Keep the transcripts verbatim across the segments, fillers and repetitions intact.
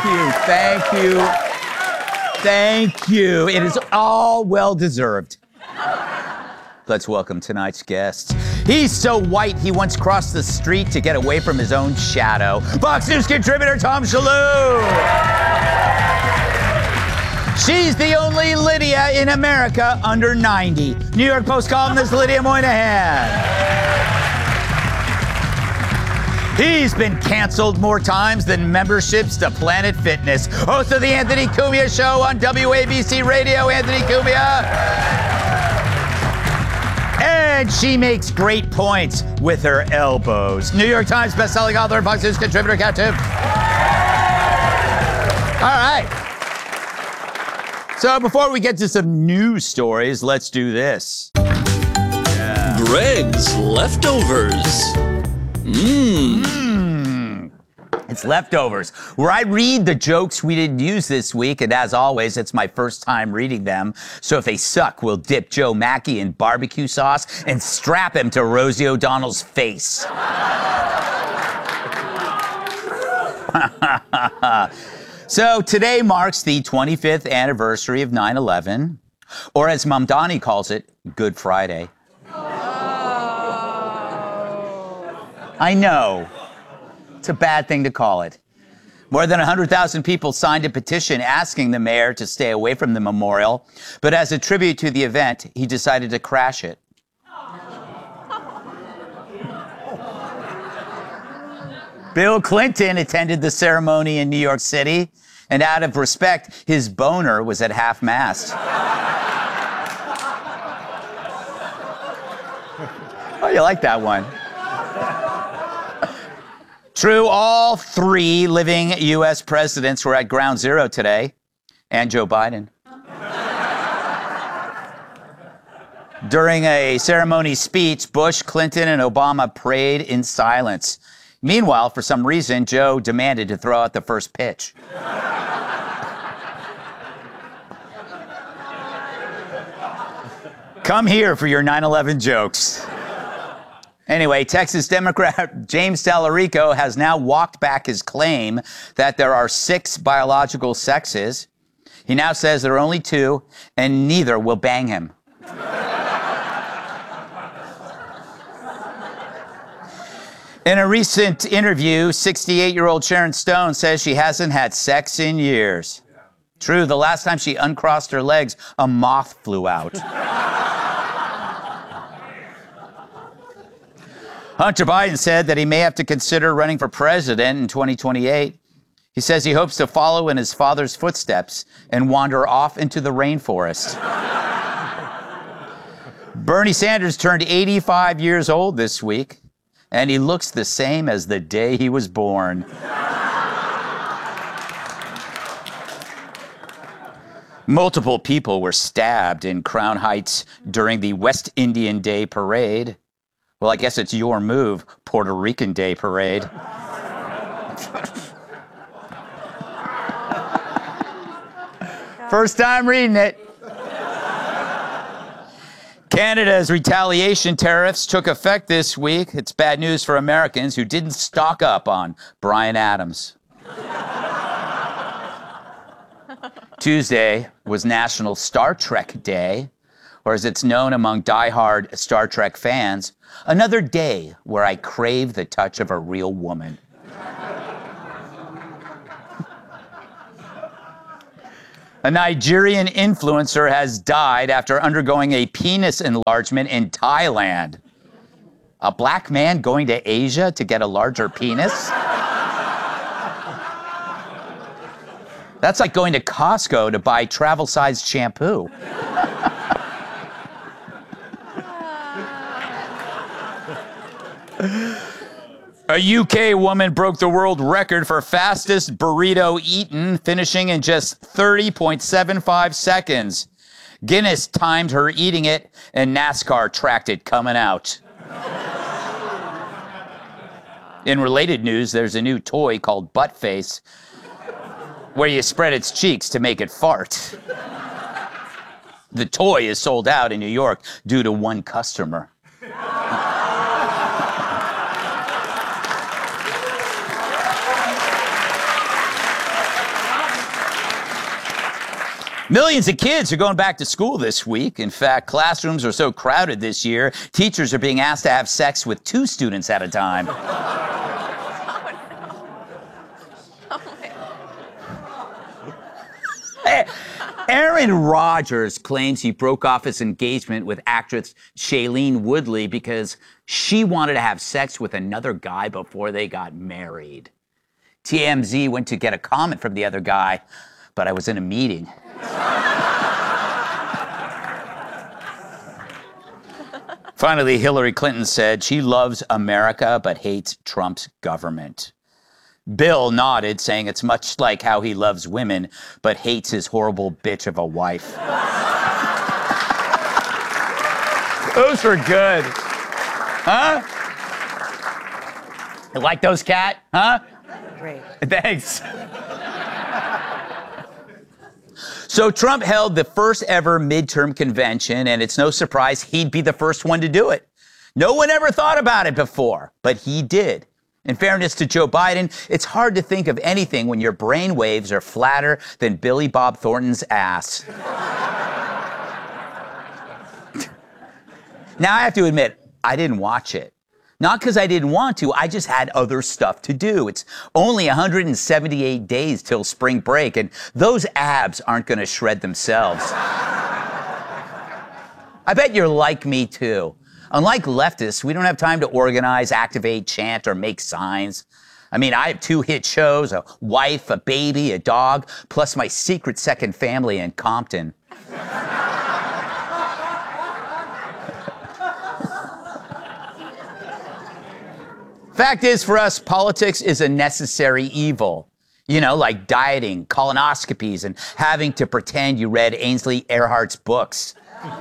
you, thank you, thank you. It is all well-deserved. Let's welcome tonight's guest. He's so white, he once crossed the street to get away from his own shadow. Fox News contributor Tom Shalhoub. She's the only Lydia in America under ninety. New York Post columnist Lydia Moynihan. He's been canceled more times than memberships to Planet Fitness. Host of the Anthony Cumia Show on W A B C Radio, Anthony Cumia. And she makes great points with her elbows. New York Times bestselling author and Fox News contributor, Kat Timpf. All right. So before we get to some news stories, let's do this. Yeah. Greg's Leftovers. Mmm. Mmm. It's Leftovers, where I read the jokes we didn't use this week, and as always, it's my first time reading them. So if they suck, we'll dip Joe Mackey in barbecue sauce and strap him to Rosie O'Donnell's face. So today marks the twenty-fifth anniversary of nine eleven, or as Mamdani calls it, Good Friday. I know. It's a bad thing to call it. More than one hundred thousand people signed a petition asking the mayor to stay away from the memorial, but as a tribute to the event, he decided to crash it. Bill Clinton attended the ceremony in New York City, and out of respect, his boner was at half-mast. Oh, you like that one. True, all three living U S presidents were at Ground Zero today, and Joe Biden. During a ceremony speech, Bush, Clinton, and Obama prayed in silence. Meanwhile, for some reason, Joe demanded to throw out the first pitch. Come here for your nine eleven jokes. Anyway, Texas Democrat James Tallarico has now walked back his claim that there are six biological sexes. He now says there are only two, and neither will bang him. In a recent interview, sixty-eight-year-old Sharon Stone says she hasn't had sex in years. True, the last time she uncrossed her legs, a moth flew out. Hunter Biden said that he may have to consider running for president in twenty twenty-eight. He says he hopes to follow in his father's footsteps and wander off into the rainforest. Bernie Sanders turned eighty-five years old this week, and he looks the same as the day he was born. Multiple people were stabbed in Crown Heights during the West Indian Day Parade. Well, I guess it's your move, Puerto Rican Day Parade. First time reading it. Canada's retaliation tariffs took effect this week. It's bad news for Americans who didn't stock up on Bryan Adams. Tuesday was National Star Trek Day, or as it's known among diehard Star Trek fans, another day where I crave the touch of a real woman. A Nigerian influencer has died after undergoing a penis enlargement in Thailand. A black man going to Asia to get a larger penis? That's like going to Costco to buy travel-sized shampoo. A U K woman broke the world record for fastest burrito eaten, finishing in just thirty point seven five seconds. Guinness timed her eating it, and NASCAR tracked it coming out. In related news, there's a new toy called Buttface, where you spread its cheeks to make it fart. The toy is sold out in New York due to one customer. Millions of kids are going back to school this week. In fact, classrooms are so crowded this year, teachers are being asked to have sex with two students at a time. Aaron Rodgers claims he broke off his engagement with actress Shailene Woodley because she wanted to have sex with another guy before they got married. T M Z went to get a comment from the other guy, but I was in a meeting. Finally, Hillary Clinton said she loves America but hates Trump's government. Bill nodded, saying it's much like how he loves women, but hates his horrible bitch of a wife. Those were good. Huh? You like those, Kat? Huh? Great. Thanks. So Trump held the first ever midterm convention, and it's no surprise he'd be the first one to do it. No one ever thought about it before, but he did. In fairness to Joe Biden, it's hard to think of anything when your brain waves are flatter than Billy Bob Thornton's ass. Now, I have to admit, I didn't watch it. Not because I didn't want to, I just had other stuff to do. It's only one hundred seventy-eight days till spring break, and those abs aren't going to shred themselves. I bet you're like me, too. Unlike leftists, we don't have time to organize, activate, chant, or make signs. I mean, I have two hit shows, a wife, a baby, a dog, plus my secret second family in Compton. Fact is, for us, politics is a necessary evil. You know, like dieting, colonoscopies, and having to pretend you read Ainsley Earhart's books.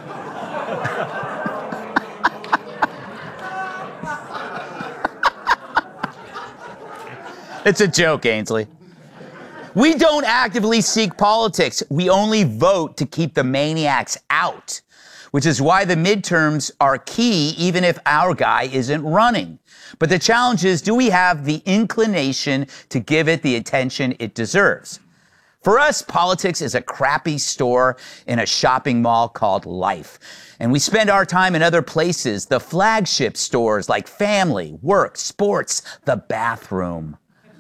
It's a joke, Ainsley. We don't actively seek politics. We only vote to keep the maniacs out, which is why the midterms are key, even if our guy isn't running. But the challenge is, do we have the inclination to give it the attention it deserves? For us, politics is a crappy store in a shopping mall called life. And we spend our time in other places, the flagship stores like family, work, sports, the bathroom.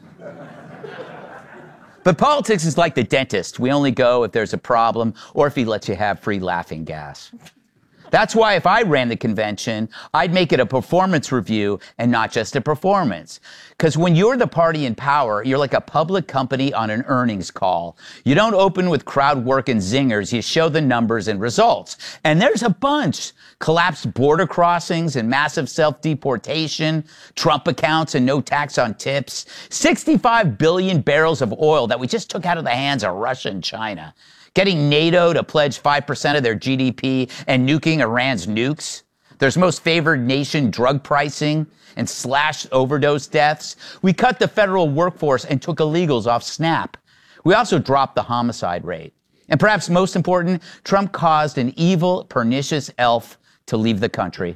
But politics is like the dentist. We only go if there's a problem or if he lets you have free laughing gas. That's why if I ran the convention, I'd make it a performance review and not just a performance. Because when you're the party in power, you're like a public company on an earnings call. You don't open with crowd work and zingers. You show the numbers and results. And there's a bunch. Collapsed border crossings and massive self-deportation, Trump accounts and no tax on tips, sixty-five billion barrels of oil that we just took out of the hands of Russia and China. Getting NATO to pledge five percent of their G D P and nuking Iran's nukes. There's most favored nation drug pricing and slashed overdose deaths. We cut the federal workforce and took illegals off SNAP. We also dropped the homicide rate. And perhaps most important, Trump caused an evil, pernicious elf to leave the country.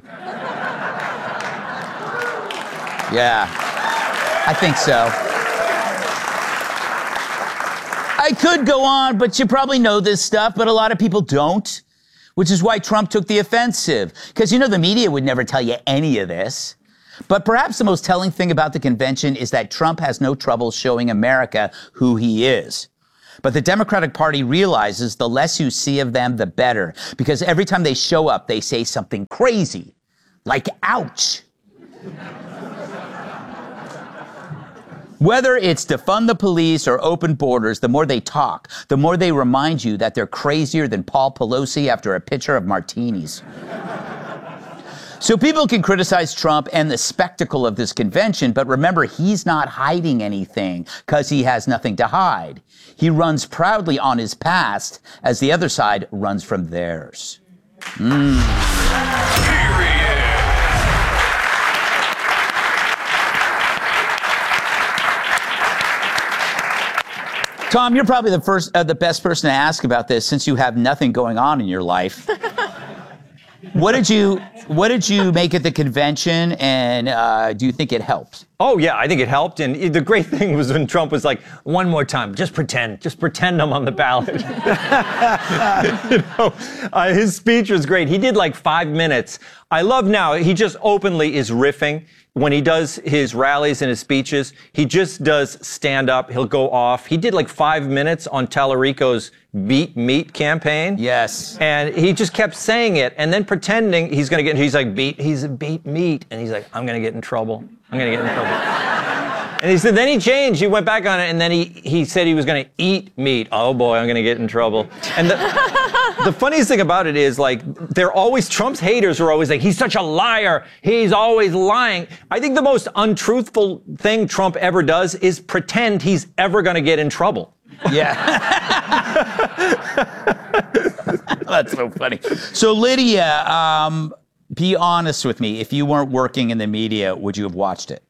Yeah, I think so. I could go on, but you probably know this stuff, but a lot of people don't, which is why Trump took the offensive. Because, you know, the media would never tell you any of this. But perhaps the most telling thing about the convention is that Trump has no trouble showing America who he is. But the Democratic Party realizes the less you see of them, the better. Because every time they show up, they say something crazy, like, ouch. Whether it's defund the police or open borders, the more they talk, the more they remind you that they're crazier than Paul Pelosi after a pitcher of martinis. So people can criticize Trump and the spectacle of this convention, but remember, he's not hiding anything because he has nothing to hide. He runs proudly on his past as the other side runs from theirs. Mm. Tom, you're probably the first, uh, the best person to ask about this since you have nothing going on in your life. What did you, what did you make at the convention, and uh, do you think it helped? Oh, yeah, I think it helped. And the great thing was when Trump was like, one more time, just pretend. Just pretend I'm on the ballot. you know, uh, his speech was great. He did like five minutes. I love now, he just openly is riffing. When he does his rallies and his speeches, he just does stand up. He'll go off. He did like five minutes on Tallarico's Beat Meat campaign. Yes. And he just kept saying it and then pretending he's going to get, he's like, beat, he's a beat meat. And he's like, I'm going to get in trouble. I'm going to get in trouble. And he said, then he changed. He went back on it, and then he, he said he was going to eat meat. Oh, boy, I'm going to get in trouble. And the, the funniest thing about it is, like, they're always, Trump's haters are always like, he's such a liar. He's always lying. I think the most untruthful thing Trump ever does is pretend he's ever going to get in trouble. Yeah. That's so funny. So, Lydia, um, be honest with me. If you weren't working in the media, would you have watched it?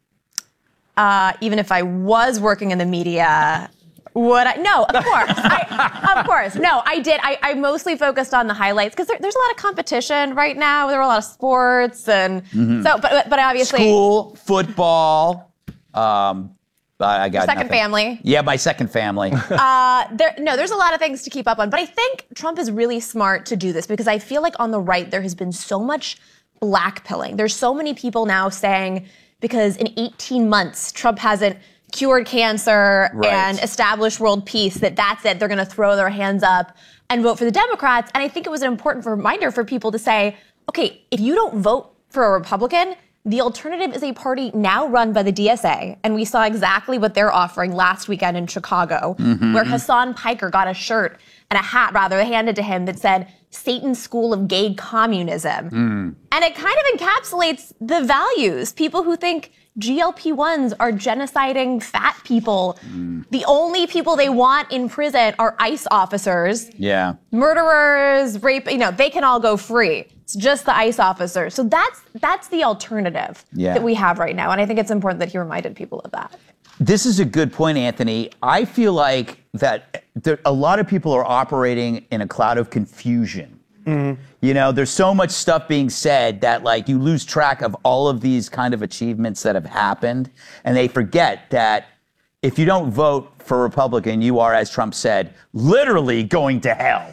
Uh, even if I was working in the media, would I? No, of course. I, of course. No, I did. I, I mostly focused on the highlights because there, there's a lot of competition right now. There were a lot of sports. And mm-hmm. so, but, but obviously. School, football. Um, I got second nothing. family. Yeah, my second family. uh, there, no, there's a lot of things to keep up on. But I think Trump is really smart to do this because I feel like on the right, there has been so much blackpilling. There's so many people now saying, because in eighteen months, Trump hasn't cured cancer right. and established world peace, that that's it. They're going to throw their hands up and vote for the Democrats. And I think it was an important reminder for people to say, okay, if you don't vote for a Republican, the alternative is a party now run by the D S A. And we saw exactly what they're offering last weekend in Chicago, mm-hmm. where Hassan Piker got a shirt and a hat, rather, handed to him that said, Satan's School of Gay Communism. Mm. And it kind of encapsulates the values. People who think G L P ones are genociding fat people. Mm. The only people they want in prison are ICE officers. Yeah. Murderers, rape, you know, they can all go free. It's just the ICE officers. So that's that's the alternative yeah. that we have right now. And I think it's important that he reminded people of that. This is a good point, Anthony. I feel like that there, a lot of people are operating in a cloud of confusion. Mm-hmm. You know, there's so much stuff being said that, like, you lose track of all of these kind of achievements that have happened, and they forget that if you don't vote for Republican, you are, as Trump said, literally going to hell.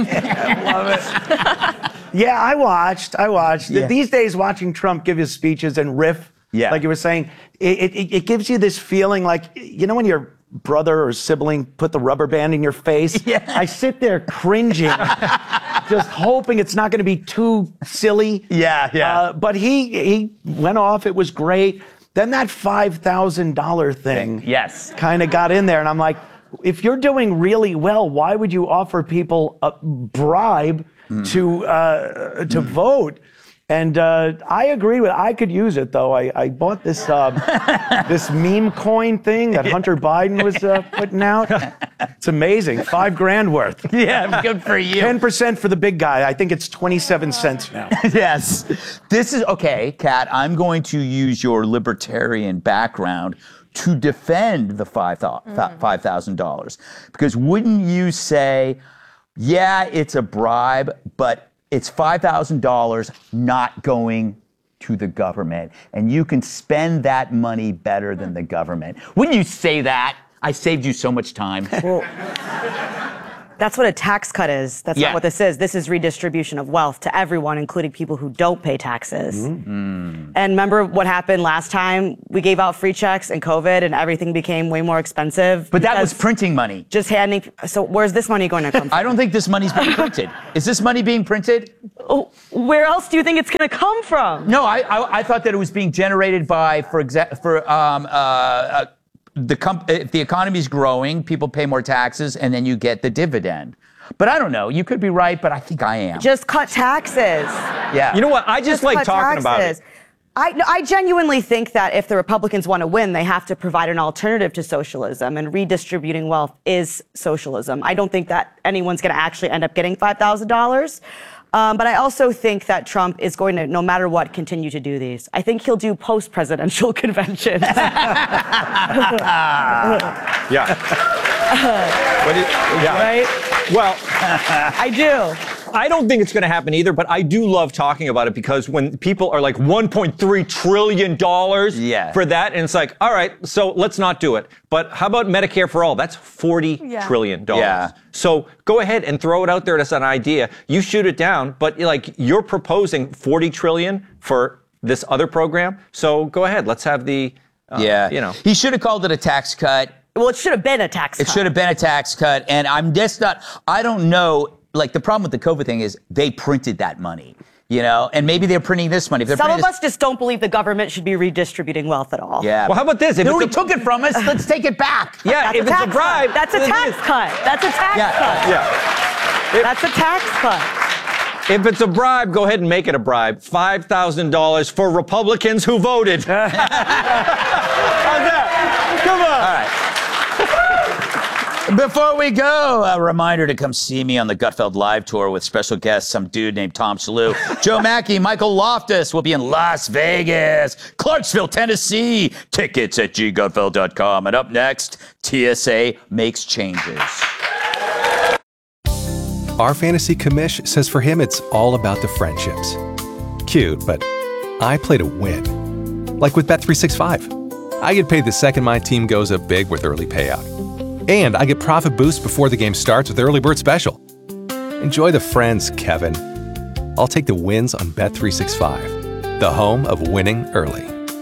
I love it. Yeah, I watched. I watched. Yeah. These days, watching Trump give his speeches and riff, yeah. like you were saying, it, it, it gives you this feeling like, you know, when your brother or sibling put the rubber band in your face? Yeah. I sit there cringing, just hoping it's not going to be too silly. Yeah, yeah. Uh, but he he went off. It was great. Then that five thousand dollars thing yes. kind of got in there. And I'm like, if you're doing really well, why would you offer people a bribe mm. to uh, to mm. vote? And uh, I agree with. I could use it though. I, I bought this uh, this meme coin thing that Hunter Biden was uh, putting out. It's amazing, five grand worth. Yeah, good for you. Ten percent for the big guy. I think it's twenty-seven cents now. Yes, this is okay, Kat. I'm going to use your libertarian background to defend the five five thousand dollars, because wouldn't you say, yeah, it's a bribe, but it's five thousand dollars not going to the government, and you can spend that money better than the government. Wouldn't you say that? I saved you so much time. Well, that's what a tax cut is. That's yeah. not what this is. This is redistribution of wealth to everyone, including people who don't pay taxes. Mm-hmm. And remember what happened last time? We gave out free checks in COVID and everything became way more expensive. But that was printing money. Just handing. So where's this money going to come from? I don't think this money's being printed. Is this money being printed? Oh, where else do you think it's going to come from? No, I, I I thought that it was being generated by, for exa- for um uh. uh The comp- if the economy's growing, people pay more taxes, and then you get the dividend. But I don't know. You could be right, but I think I am. Just cut taxes. Yeah. You know what? I just, just like talking taxes. about it. I, I genuinely think that if the Republicans want to win, they have to provide an alternative to socialism, and redistributing wealth is socialism. I don't think that anyone's going to actually end up getting five thousand dollars. Um, but I also think that Trump is going to, no matter what, continue to do these. I think he'll do post-presidential conventions. yeah. Uh, what is, yeah. Right? Well, I do. I don't think it's going to happen either, but I do love talking about it because when people are like one point three trillion dollars yeah. for that, and it's like, all right, so let's not do it. But how about Medicare for all? That's forty yeah. trillion dollars. Yeah. So go ahead and throw it out there as an idea. You shoot it down, but like you're proposing forty trillion dollars for this other program. So go ahead, let's have the, uh, yeah. you know. He should have called it a tax cut. Well, it should have been a tax It cut. should have been a tax cut. And I'm just not, I don't know, like the problem with the COVID thing is they printed that money, you know, and maybe they're printing this money. If they're Some of printing us just don't believe the government should be redistributing wealth at all. this, yeah. Well, how about this? If They it's already a- took it from us. Let's take it back. Yeah, That's if a it's tax a bribe. cut. That's a then it tax is. cut. That's a tax Yeah. cut. Yeah. That's a tax cut. If it's a bribe, go ahead and make it a bribe. five thousand dollars for Republicans who voted. How's that? Come on. All right. Before we go, a reminder to come see me on the Gutfeld Live Tour with special guests, some dude named Tom Shalhoub, Joe Mackey, Michael Loftus will be in Las Vegas, Clarksville, Tennessee. Tickets at g gutfeld dot com. And up next, T S A makes changes. Our fantasy commish says for him it's all about the friendships. Cute, but I play to win. Like with Bet three sixty-five. I get paid the second my team goes up big with early payout. And I get profit boost before the game starts with Early Bird Special. Enjoy the friends, Kevin. I'll take the wins on Bet three sixty-five, the home of winning early.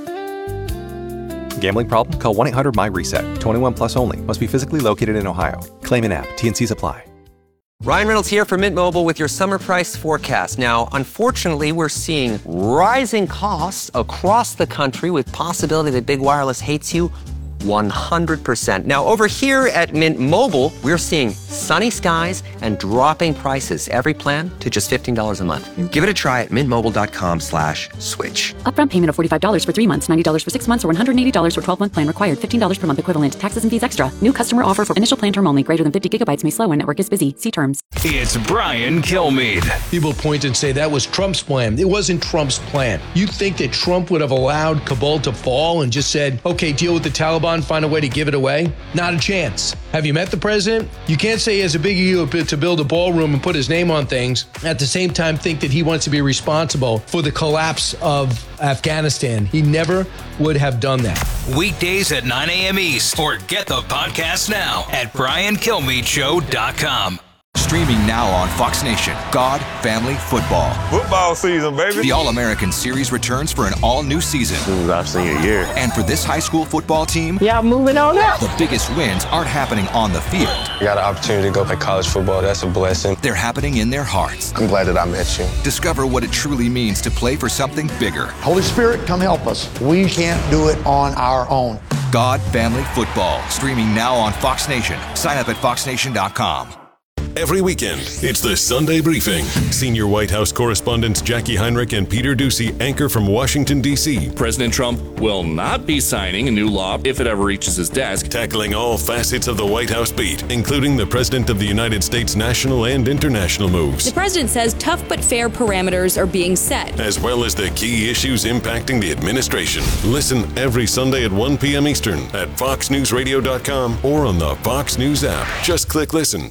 Gambling problem? Call one eight hundred my reset. twenty-one plus only. Must be physically located in Ohio. Claim in app. T and Cs apply. Ryan Reynolds here from Mint Mobile with your summer price forecast. Now, unfortunately, we're seeing rising costs across the country with possibility that big wireless hates you one hundred percent. Now, over here at Mint Mobile, we're seeing sunny skies and dropping prices. Every plan to just fifteen dollars a month. Give it a try at mintmobile.com slash switch. Upfront payment of forty-five dollars for three months, ninety dollars for six months, or one hundred eighty dollars for twelve-month plan required. fifteen dollars per month equivalent. Taxes and fees extra. New customer offer for initial plan term only. Greater than fifty gigabytes may slow when network is busy. See terms. It's Brian Kilmeade. People point and say that was Trump's plan. It wasn't Trump's plan. You think that Trump would have allowed Kabul to fall and just said, okay, deal with the Taliban, find a way to give it away? Not a chance. Have you met the president? You can't say he has a big ego to build a ballroom and put his name on things, at the same time think that he wants to be responsible for the collapse of Afghanistan. He never would have done that. Weekdays at nine a.m. East, or get the podcast now at brian kilmeade show dot com. Streaming now on Fox Nation, God, Family, Football. Football season, baby. The All-American Series returns for an all-new season. This is actually a year. And for this high school football team, Yeah, moving on up. the biggest wins aren't happening on the field. I got an opportunity to go play college football. That's a blessing. They're happening in their hearts. I'm glad that I met you. Discover what it truly means to play for something bigger. Holy Spirit, come help us. We can't do it on our own. God, Family, Football. Streaming now on Fox Nation. Sign up at fox nation dot com. Every weekend, it's the Sunday Briefing. Senior White House correspondents Jackie Heinrich and Peter Doocy anchor from Washington, D C President Trump will not be signing a new law if it ever reaches his desk. Tackling all facets of the White House beat, including the President of the United States' national and international moves. The president says tough but fair parameters are being set, as well as the key issues impacting the administration. Listen every Sunday at one p.m. Eastern at fox news radio dot com or on the Fox News app. Just click listen.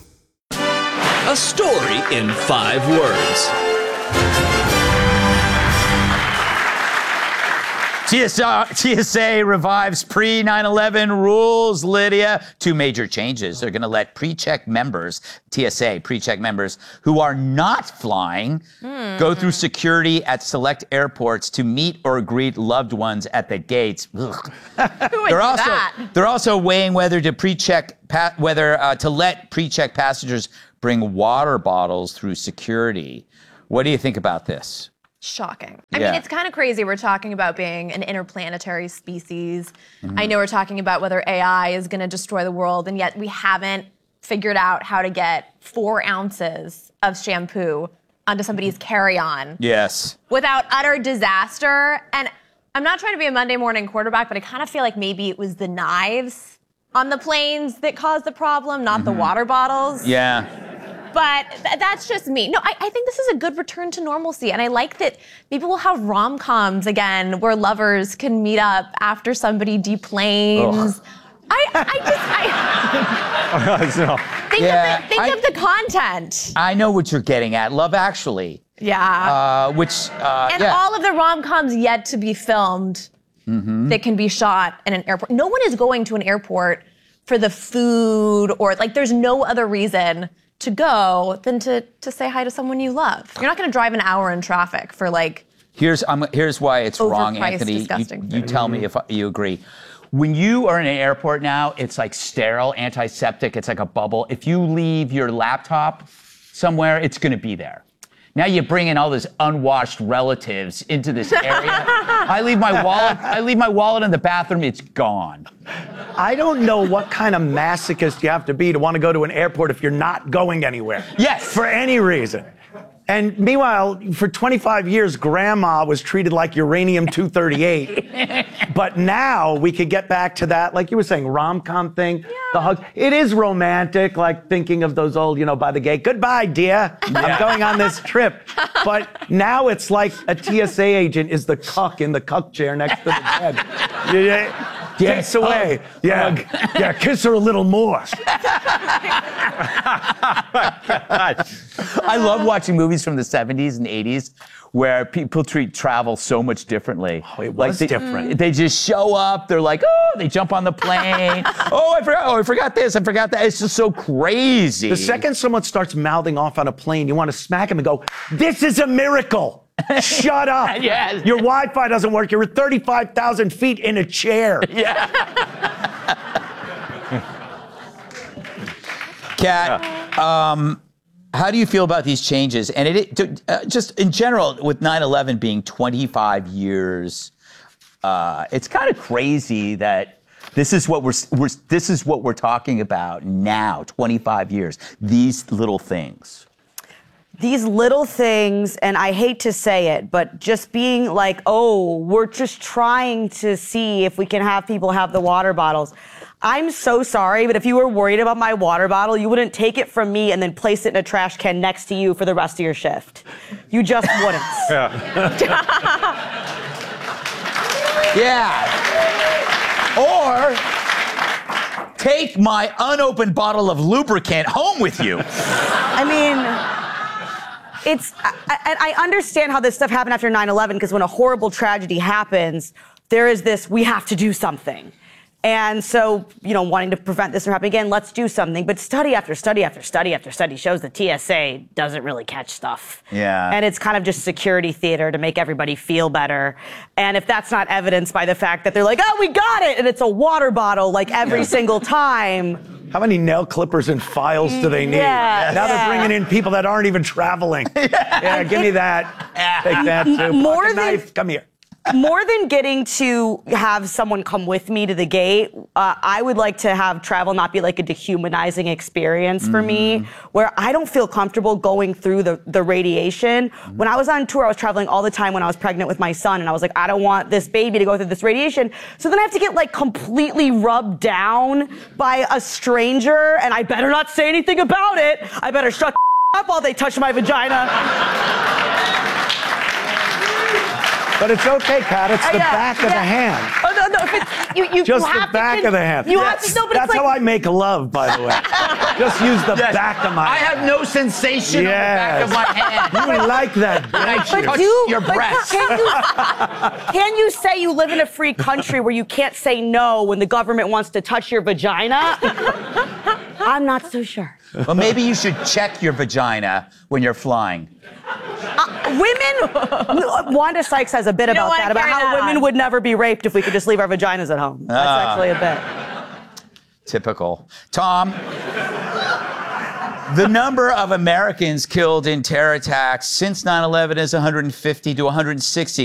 A story in five words. T S A, T S A revives pre nine eleven rules, Lydia. Two major changes. They're going to let pre-check members, T S A pre-check members, who are not flying, mm. go through security at select airports to meet or greet loved ones at the gates. Who would they're do also, that? They're also weighing whether to pre-check, pa- whether uh, to let pre-check passengers bring water bottles through security. What do you think about this? Shocking. I Yeah. mean, it's kind of crazy. We're talking about being an interplanetary species. Mhm. I know we're talking about whether A I is going to destroy the world, and yet we haven't figured out how to get four ounces of shampoo onto somebody's carry-on Yes. without utter disaster. And I'm not trying to be a Monday morning quarterback, but I kind of feel like maybe it was the knives on the planes that caused the problem, not the Mhm. water bottles. Yeah. But th- that's just me. No, I, I think this is a good return to normalcy. And I like that maybe we'll have rom-coms again where lovers can meet up after somebody deplanes. Ugh. I, I just, I. No. Think, Yeah, of, the, think I- of the content. I know what you're getting at. Love Actually. Yeah. Uh, which, uh, and yeah. all of the rom-coms yet to be filmed Mhm. that can be shot in an airport. No one is going to an airport for the food or like there's no other reason to go than to to say hi to someone you love. You're not going to drive an hour in traffic for like Here's um, here's why it's wrong, Overpriced, Anthony. You- disgusting You, food. tell me if you agree. When you are in an airport now, it's like sterile, antiseptic. It's like a bubble. If you leave your laptop somewhere, it's going to be there. Now you bring in all these unwashed relatives into this area. I leave my wallet. I leave my wallet in the bathroom. It's gone. I don't know what kind of masochist you have to be to want to go to an airport if you're not going anywhere. Yes. For any reason. And meanwhile, for twenty-five years, grandma was treated like uranium two thirty-eight. But now we could get back to that, like you were saying, rom-com thing, the hug. It is romantic, like thinking of those old, you know, by the gate, goodbye, dear. I'm going on this trip. But now it's like a T S A agent is the cuck in the cuck chair next to the bed. Yeah. Kiss away. Yeah. Yeah, kiss her a little more. I love watching movies from the seventies and eighties where people treat travel so much differently. Oh, it was they, different. They just show up. They're like, oh, they jump on the plane. oh, I forgot. Oh, I forgot this. I forgot that. It's just so crazy. The second someone starts mouthing off on a plane, you want to smack him and go, this is a miracle. Shut up. Yes. Your Wi-Fi doesn't work. You're at thirty-five thousand feet in a chair. Yeah. Kat, um, how do you feel about these changes? And it, it uh, just in general, with nine eleven being twenty-five years, uh, it's kind of crazy that this is what we're, we're this is what we're talking about now. twenty-five years. These little things. These little things, and I hate to say it, but just being like, oh, we're just trying to see if we can have people have the water bottles. I'm so sorry, but if you were worried about my water bottle, you wouldn't take it from me and then place it in a trash can next to you for the rest of your shift. You just wouldn't. Yeah. Yeah. Or take my unopened bottle of lubricant home with you. I mean, it's, I, I I understand how this stuff happened after nine eleven, because when a horrible tragedy happens, there is this, we have to do something. And so, you know, wanting to prevent this from happening again, let's do something. But study after study after study after study shows the T S A doesn't really catch stuff. Yeah. And it's kind of just security theater to make everybody feel better. And if that's not evidenced by the fact that they're like, oh, we got it, and it's a water bottle like every Yeah. single time. How many nail clippers and files do they need? Yeah, now yeah. they're bringing in people that aren't even traveling. Yeah, give me that. Take that too. More Pocket than- knife. Come here. More than getting to have someone come with me to the gate, uh, I would like to have travel not be like a dehumanizing experience for me, where I don't feel comfortable going through the, the radiation. When I was on tour, I was traveling all the time when I was pregnant with my son, and I was like, I don't want this baby to go through this radiation. So then I have to get like completely rubbed down by a stranger, and I better not say anything about it. I better shut up while they touch my vagina. But it's okay, Kat. It's the Yeah, back of yeah. the hand. Oh, no, no. If it's, you, you Just have the back to, of the hand. You Yes. have to know, but That's it's like, how I make love, by the way. Just use the Yes. back of my I have no sensation on the back of my hand. You like that, And I don't you? touch do, your but breast. Can you, can you say you live in a free country where you can't say no when the government wants to touch your vagina? I'm not so sure. Well, maybe you should check your vagina when you're flying. Uh, women, Wanda Sykes has a bit You don't about wanna that, about carry how that women on. would never be raped if we could just leave our vaginas at home. That's Ah. actually a bit. Typical. Tom, the number of Americans killed in terror attacks since nine eleven is one hundred fifty to one hundred sixty.